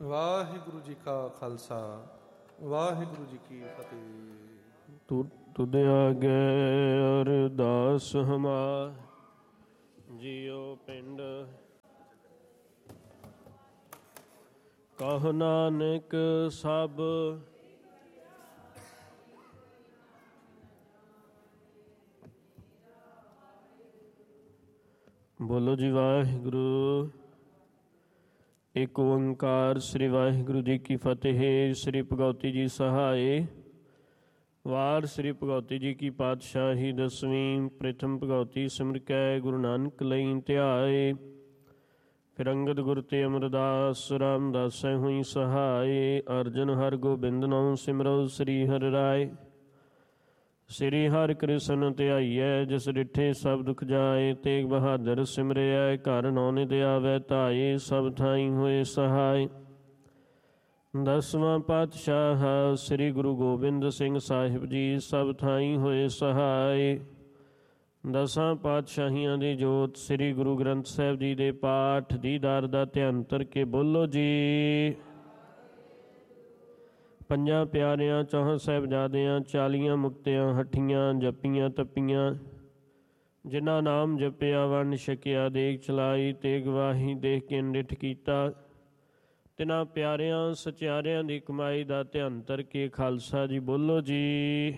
ਵਾਹਿਗੁਰੂ ਜੀ ਕਾ ਖਾਲਸਾ ਵਾਹਿਗੁਰੂ ਜੀ ਕੀ ਫਤਿਹ। ਤੁਧ ਆਗੇ ਅਰਦਾਸ ਹਮਾਰ ਜਿਉ ਪਿੰਡ ਕਹੁ ਨਾਨਕ ਸਭ ਬੋਲੋ ਜੀ ਵਾਹਿਗੁਰੂ। ਇੱਕ ਓੰਕਾਰ ਸ੍ਰੀ ਵਾਹਿਗੁਰੂ ਜੀ ਕੀ ਫਤਿਹ। ਸ੍ਰੀ ਭਗਉਤੀ ਜੀ ਸਹਾਏ। ਵਾਰ ਸ੍ਰੀ ਭਗਉਤੀ ਜੀ ਕੀ ਪਾਤਸ਼ਾਹੀ ਦਸਵੀਂ। ਪ੍ਰਥਮ ਭਗਉਤੀ ਸਿਮਰ ਕੈ ਗੁਰੂ ਨਾਨਕ ਲਈ ਧਿਆਏ। ਫਿਰ ਅੰਗਦ ਗੁਰ ਤੇ ਅਮਰਦਾਸ ਰਾਮਦਾਸੈ ਹੋਈ ਸਹਾਏ। ਅਰਜਨ ਹਰਿ ਗੋਬਿੰਦ ਨਾਮ ਸਿਮਰਉ ਸ੍ਰੀ ਹਰਿ ਰਾਏ। ਸ੍ਰੀ ਹਰਿ ਕ੍ਰਿਸ਼ਨ ਧਿਆਈਐ ਜਿਸ ਡਿਠੇ ਸਭ ਦੁਖ ਜਾਏ। ਤੇਗ ਬਹਾਦਰ ਸਿਮਰਿਐ ਘਰ ਨੌ ਨਿਧ ਆਵੈ ਧਾਏ। ਸਭ ਥਾਈ ਹੋਏ ਸਹਾਏ। ਦਸਵਾਂ ਪਾਤਸ਼ਾਹ ਸ੍ਰੀ ਗੁਰੂ ਗੋਬਿੰਦ ਸਿੰਘ ਸਾਹਿਬ ਜੀ ਸਭ ਥਾਈ ਹੋਏ ਸਹਾਏ। ਦਸਾਂ ਪਾਤਸ਼ਾਹੀਆਂ ਦੀ ਜੋਤ ਸ੍ਰੀ ਗੁਰੂ ਗ੍ਰੰਥ ਸਾਹਿਬ ਜੀ ਦੇ ਪਾਠ ਦੀਦਾਰ ਦਾ ਧਿਆਨ ਧਰ ਕੇ ਬੋਲੋ ਜੀ। ਪੰਜਾਂ ਪਿਆਰਿਆਂ 4 ਸਾਹਿਬਜ਼ਾਦਿਆਂ 40 ਮੁਕਤਿਆਂ ਹੱਠੀਆਂ ਜਪੀਆਂ ਤਪੀਆਂ। ਜਿਨ੍ਹਾਂ ਨਾਮ ਜਪਿਆ ਵੰਡ ਛਕਿਆ ਦੇਖ ਚਲਾਈ। ਤੇ ਗਵਾਹੀ ਦੇਖ ਕੇ ਨਿਠ ਕੀਤਾ। ਤਿਨਾਂ ਪਿਆਰਿਆਂ ਸਚਿਆਰਿਆਂ ਦੀ ਕਮਾਈ ਦਾ ਧਿਆਨ ਧਰ ਕੇ ਖਾਲਸਾ ਜੀ ਬੋਲੋ ਜੀ।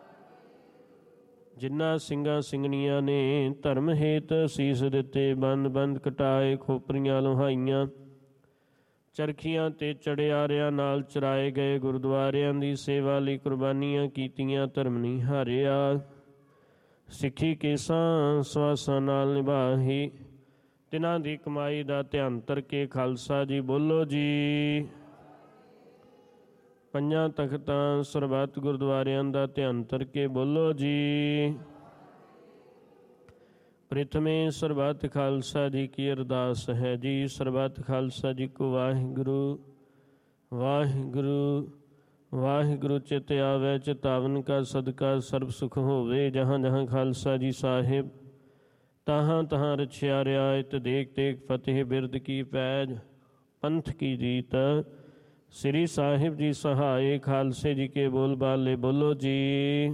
ਜਿਨ੍ਹਾਂ ਸਿੰਘਾਂ ਸਿੰਘਣੀਆਂ ਨੇ ਧਰਮ ਹੇਤ ਸੀਸ ਦਿੱਤੇ। ਬੰਦ ਬੰਦ ਕਟਾਏ ਖੋਪਰੀਆਂ ਲੋਹਾਈਆਂ। ਚਰਖੀਆਂ ਤੇ ਚੜਿਆਰਿਆਂ ਨਾਲ ਚਰਾਏ ਗਏ। ਗੁਰਦੁਆਰਿਆਂ ਦੀ ਸੇਵਾ ਲਈ ਕੁਰਬਾਨੀਆਂ ਕੀਤੀਆਂ। ਧਰਮ ਨਹੀਂ ਹਾਰਿਆ। ਸਿੱਖੀ ਕੇਸਾਂ ਸਵਾਸਾਂ ਨਾਲ ਨਿਭਾਹੀ। ਤਿਨਾਂ ਦੀ ਕਮਾਈ ਦਾ ਧਿਆਨ ਧਰ ਕੇ ਖਾਲਸਾ ਜੀ ਬੋਲੋ ਜੀ। ਪੰਜਾਂ ਤਖਤਾਂ ਸਰਬੱਤ ਗੁਰਦੁਆਰਿਆਂ ਦਾ ਧਿਆਨ ਧਰ ਕੇ ਬੋਲੋ ਜੀ। ਪ੍ਰਥਮੇ ਸਰਬੱਤ ਖਾਲਸਾ ਜੀ ਕੀ ਅਰਦਾਸ ਹੈ ਜੀ। ਸਰਬੱਤ ਖਾਲਸਾ ਜੀ ਕੋ ਵਾਹਿਗੁਰੂ ਵਾਹਿਗੁਰੂ ਵਾਹਿਗੁਰੂ। ਚਿਤ ਆਵੈ ਚਿਤਾਵਨ ਕਾ ਸਦਕਾ ਸਰਬ ਸੁਖ ਹੋਵੇ। ਜਹਾਂ ਜਹਾਂ ਖਾਲਸਾ ਜੀ ਸਾਹਿਬ ਤਹਾਂ ਤਹਾਂ ਰਛਿਆ ਰਿਆਇਤ। ਦੇਖ ਦੇਖ ਫਤਿਹ ਬਿਰਦ ਕੀ ਪੈਜ ਪੰਥ ਕੀ ਜੀਤ। ਸ੍ਰੀ ਸਾਹਿਬ ਜੀ ਸਹਾਏ। ਖਾਲਸੇ ਜੀ ਕੇ ਬੋਲ ਬਾਲੇ ਬੋਲੋ ਜੀ।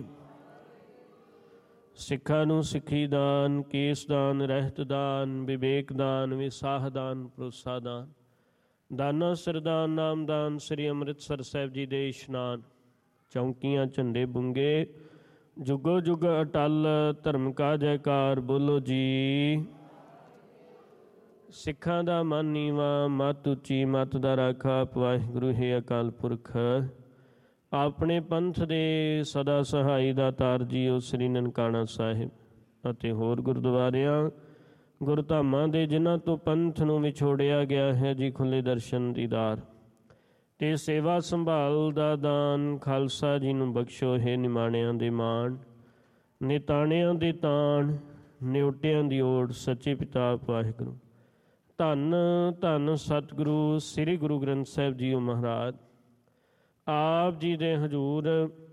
ਸਿੱਖਾਂ ਨੂੰ ਸਿੱਖੀ ਦਾਨ ਕੇਸ ਦਾਨ ਰਹਿਤ ਦਾਨ ਵਿਵੇਕ ਦਾਨ ਵਿਸਾਹ ਦਾਨ ਭਰੋਸਾ ਦਾਨ ਦਾਨਾ ਸਰਦਾਨ ਨਾਮਦਾਨ। ਸ੍ਰੀ ਅੰਮ੍ਰਿਤਸਰ ਸਾਹਿਬ ਜੀ ਦੇ ਇਸ਼ਨਾਨ ਚੌਂਕੀਆਂ ਝੰਡੇ ਬੁੰਗੇ ਜੁਗੋ ਜੁਗ ਅਟਲ। ਧਰਮ ਕਾ ਜੈਕਾਰ ਬੋਲੋ ਜੀ। ਸਿੱਖਾਂ ਦਾ ਮਨ ਨੀਵਾਂ ਮੱਤ ਉੱਚੀ ਮੱਤ ਦਾ ਰਾਖਾ। ਵਾਹਿਗੁਰੂ ਹੈ ਅਕਾਲ ਪੁਰਖ ਆਪਣੇ ਪੰਥ ਦੇ ਸਦਾ ਸਹਾਈ ਦਾ ਤਾਰ ਜੀਓ। ਸ੍ਰੀ ਨਨਕਾਣਾ ਸਾਹਿਬ ਅਤੇ ਹੋਰ ਗੁਰਦੁਆਰਿਆਂ ਗੁਰਧਾਮਾਂ ਦੇ ਜਿਨ੍ਹਾਂ ਤੋਂ ਪੰਥ ਨੂੰ ਵਿਛੋੜਿਆ ਗਿਆ ਹੈ ਜੀ ਖੁੱਲ੍ਹੇ ਦਰਸ਼ਨ ਦੀਦਾਰ ਤੇ ਸੇਵਾ ਸੰਭਾਲ ਦਾ ਦਾਨ ਖਾਲਸਾ ਜੀ ਨੂੰ ਬਖਸ਼ੋ। ਹੈ ਨਿਮਾਣਿਆਂ ਦੇ ਮਾਣ ਨਿਤਾਣਿਆਂ ਦੇ ਤਾਣ ਨਿਉਟਿਆਂ ਦੀ ਓੜ ਸੱਚੇ ਪਿਤਾ ਵਾਹਿਗੁਰੂ। ਧੰਨ ਧੰਨ ਸਤਿਗੁਰੂ ਸ੍ਰੀ ਗੁਰੂ ਗ੍ਰੰਥ ਸਾਹਿਬ ਜੀਓ ਮਹਾਰਾਜ। ਆਪ ਜੀ ਦੇ ਹਜ਼ੂਰ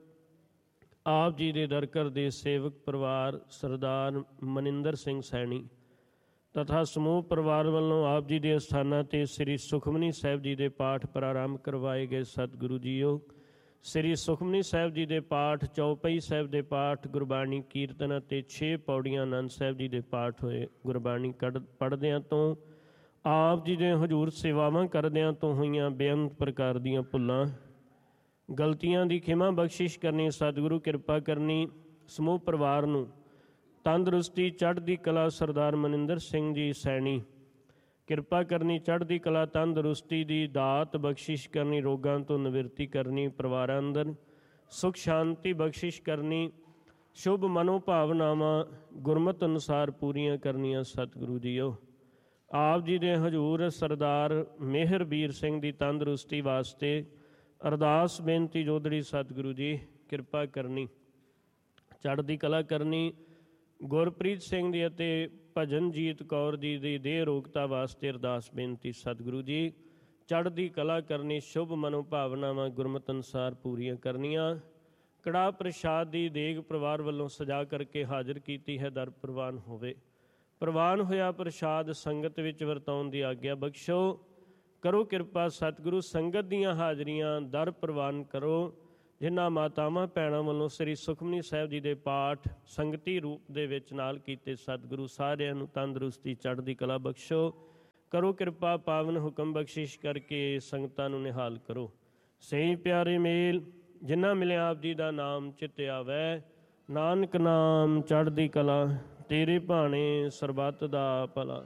ਆਪ ਜੀ ਦੇ ਦਰਕਰ ਦੇ ਸੇਵਕ ਪਰਿਵਾਰ ਸਰਦਾਰ ਮਨਿੰਦਰ ਸਿੰਘ ਸੈਣੀ ਤਥਾ ਸਮੂਹ ਪਰਿਵਾਰ ਵੱਲੋਂ ਆਪ ਜੀ ਦੇ ਅਸਥਾਨਾਂ 'ਤੇ ਸ੍ਰੀ ਸੁਖਮਨੀ ਸਾਹਿਬ ਜੀ ਦੇ ਪਾਠ ਪ੍ਰਾਰੰਭ ਕਰਵਾਏ ਗਏ। ਸਤਿਗੁਰੂ ਜੀਓ ਸ੍ਰੀ ਸੁਖਮਨੀ ਸਾਹਿਬ ਜੀ ਦੇ ਪਾਠ ਚੌਪਈ ਸਾਹਿਬ ਦੇ ਪਾਠ ਗੁਰਬਾਣੀ ਕੀਰਤਨ ਅਤੇ 6 ਪੌੜੀਆਂ ਆਨੰਦ ਸਾਹਿਬ ਜੀ ਦੇ ਪਾਠ ਹੋਏ। ਗੁਰਬਾਣੀ ਪੜ੍ਹਦਿਆਂ ਤੋਂ ਆਪ ਜੀ ਦੇ ਹਜ਼ੂਰ ਸੇਵਾਵਾਂ ਕਰਦਿਆਂ ਤੋਂ ਹੋਈਆਂ ਬੇਅੰਤ ਪ੍ਰਕਾਰ ਦੀਆਂ ਭੁੱਲਾਂ ਗਲਤੀਆਂ ਦੀ ਖਿਮਾ ਬਖਸ਼ਿਸ਼ ਕਰਨੀ। ਸਤਿਗੁਰੂ ਕਿਰਪਾ ਕਰਨੀ। ਸਮੂਹ ਪਰਿਵਾਰ ਨੂੰ ਤੰਦਰੁਸਤੀ ਚੜ੍ਹਦੀ ਕਲਾ। ਸਰਦਾਰ ਮਨਿੰਦਰ ਸਿੰਘ ਜੀ ਸੈਣੀ ਕਿਰਪਾ ਕਰਨੀ। ਚੜ੍ਹਦੀ ਕਲਾ ਤੰਦਰੁਸਤੀ ਦੀ ਦਾਤ ਬਖਸ਼ਿਸ਼ ਕਰਨੀ। ਰੋਗਾਂ ਤੋਂ ਨਿਵਰਤੀ ਕਰਨੀ। ਪਰਿਵਾਰਾਂ ਅੰਦਰ ਸੁਖ ਸ਼ਾਂਤੀ ਬਖਸ਼ਿਸ਼ ਕਰਨੀ। ਸ਼ੁਭ ਮਨੋਭਾਵਨਾਵਾਂ ਗੁਰਮਤਿ ਅਨੁਸਾਰ ਪੂਰੀਆਂ ਕਰਨੀਆਂ। ਸਤਿਗੁਰੂ ਜੀਓ ਆਪ ਜੀ ਦੇ ਹਜ਼ੂਰ ਸਰਦਾਰ ਮਿਹਰਬੀਰ ਸਿੰਘ ਦੀ ਤੰਦਰੁਸਤੀ ਵਾਸਤੇ ਅਰਦਾਸ ਬੇਨਤੀ ਜੋਦੜੀ। ਸਤਿਗੁਰੂ ਜੀ ਕਿਰਪਾ ਕਰਨੀ ਚੜ੍ਹਦੀ ਕਲਾ ਕਰਨੀ। ਗੁਰਪ੍ਰੀਤ ਸਿੰਘ ਦੀ ਅਤੇ ਭਜਨਜੀਤ ਕੌਰ ਜੀ ਦੀ ਦੇਹ ਰੋਗਤਾ ਵਾਸਤੇ ਅਰਦਾਸ ਬੇਨਤੀ। ਸਤਿਗੁਰੂ ਜੀ ਚੜ੍ਹਦੀ ਕਲਾ ਕਰਨੀ। ਸ਼ੁਭ ਮਨੋਭਾਵਨਾਵਾਂ ਗੁਰਮਤਿ ਅਨੁਸਾਰ ਪੂਰੀਆਂ ਕਰਨੀਆਂ। ਕੜਾਹ ਪ੍ਰਸ਼ਾਦ ਦੀ ਦੇਗ ਪਰਿਵਾਰ ਵੱਲੋਂ ਸਜਾ ਕਰਕੇ ਹਾਜ਼ਰ ਕੀਤੀ ਹੈ। ਦਰ ਪ੍ਰਵਾਨ ਹੋਵੇ। ਪ੍ਰਵਾਨ ਹੋਇਆ ਪ੍ਰਸ਼ਾਦ ਸੰਗਤ ਵਿੱਚ ਵਰਤਾਉਣ ਦੀ ਆਗਿਆ ਬਖਸ਼ੋ। ਕਰੋ ਕਿਰਪਾ ਸਤਿਗੁਰੂ ਸੰਗਤ ਦੀਆਂ ਹਾਜ਼ਰੀਆਂ ਦਰ ਪ੍ਰਵਾਨ ਕਰੋ। ਜਿਨ੍ਹਾਂ ਮਾਤਾਵਾਂ ਭੈਣਾਂ ਵੱਲੋਂ ਸ੍ਰੀ ਸੁਖਮਨੀ ਸਾਹਿਬ ਜੀ ਦੇ ਪਾਠ ਸੰਗਤੀ ਰੂਪ ਦੇ ਵਿੱਚ ਨਾਲ ਕੀਤੇ, ਸਤਿਗੁਰੂ ਸਾਰਿਆਂ ਨੂੰ ਤੰਦਰੁਸਤੀ ਚੜ੍ਹਦੀ ਕਲਾ ਬਖਸ਼ੋ। ਕਰੋ ਕਿਰਪਾ ਪਾਵਨ ਹੁਕਮ ਬਖਸ਼ਿਸ਼ ਕਰਕੇ ਸੰਗਤਾਂ ਨੂੰ ਨਿਹਾਲ ਕਰੋ। ਸਹੀ ਪਿਆਰੇ ਮੇਲ ਜਿਨ੍ਹਾਂ ਮਿਲਿਆ ਆਪ ਜੀ ਦਾ ਨਾਮ ਚਿੱਤ ਆਵੈ, ਨਾਨਕ ਨਾਮ ਚੜ੍ਹਦੀ ਕਲਾ, ਤੇਰੇ ਭਾਣੇ ਸਰਬੱਤ ਦਾ ਭਲਾ।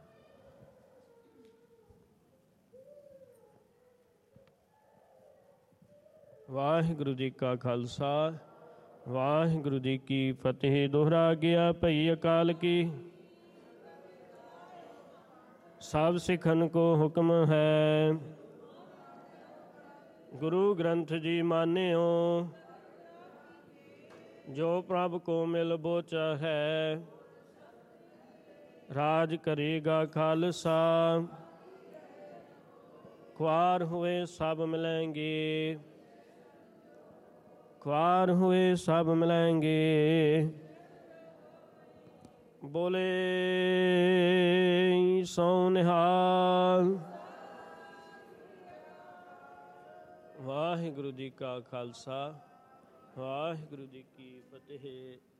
ਵਾਹਿਗੁਰੂ ਜੀ ਕਾ ਖਾਲਸਾ, ਵਾਹਿਗੁਰੂ ਜੀ ਕੀ ਫਤਿਹ। ਦੋਹਰਾ ਗਿਆ ਭਈ ਅਕਾਲ ਕੀ, ਸਭ ਸਿੱਖਨ ਕੋ ਹੁਕਮ ਹੈ। ਗੁਰੂ ਗ੍ਰੰਥ ਜੀ ਮਾਨਿਓ, ਜੋ ਪ੍ਰਭ ਕੋ ਮਿਲ ਬੋ ਚਾਹੈ। ਰਾਜ ਕਰੇਗਾ ਖਾਲਸਾ, ख्वार हुए सब मिलेंगे, ख्वार हुए सब मिलेंगे। बोले सो निहाल। वाहिगुरु जी का खालसा, वाहिगुरु जी की फतेह।